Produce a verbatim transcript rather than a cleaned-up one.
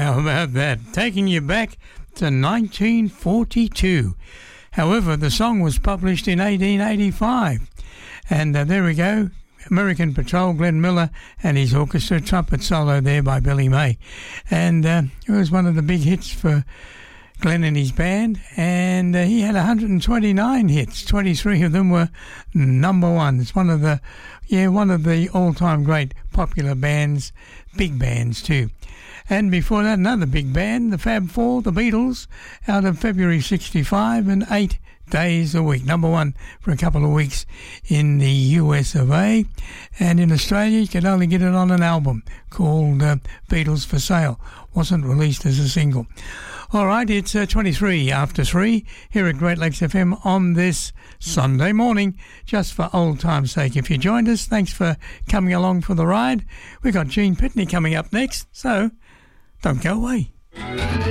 How about that? Taking you back to nineteen forty-two. However, the song was published in eighteen eighty-five. And uh, there we go. American Patrol, Glenn Miller and his orchestra, trumpet solo there by Billy May. And uh, it was one of the big hits for Glenn and his band, and uh, he had one hundred twenty-nine hits. twenty-three of them were number one. It's one of the, yeah, one of the all-time great popular bands, big bands too. And before that, another big band, the Fab Four, the Beatles, out of February sixty-five, and eight days a week. Number one for a couple of weeks in the U S of A. And in Australia, you could only get it on an album called uh, Beatles for Sale. Wasn't released as a single. All right, it's uh, twenty-three after three here at Great Lakes F M on this Sunday morning, just for old time's sake. If you joined us, thanks for coming along for the ride. We've got Gene Pitney coming up next, so don't go away.